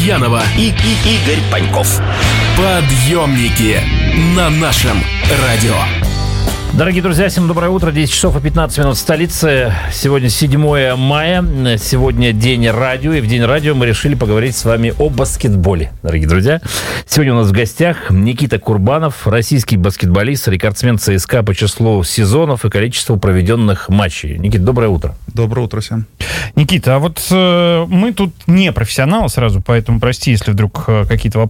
Янова и Игорь Паньков. Подъемники на нашем радио. Дорогие друзья, всем доброе утро. 10 часов и 15 минут в столице. Сегодня 7 мая. Сегодня день радио. И в день радио мы решили поговорить с вами о баскетболе, дорогие друзья. Сегодня у нас в гостях Никита Курбанов, российский баскетболист, рекордсмен ЦСКА по числу сезонов и количеству проведенных матчей. Никита, доброе утро. Доброе утро всем. Никита, а вот мы тут не профессионалы сразу, поэтому прости, если вдруг какие-то вопросы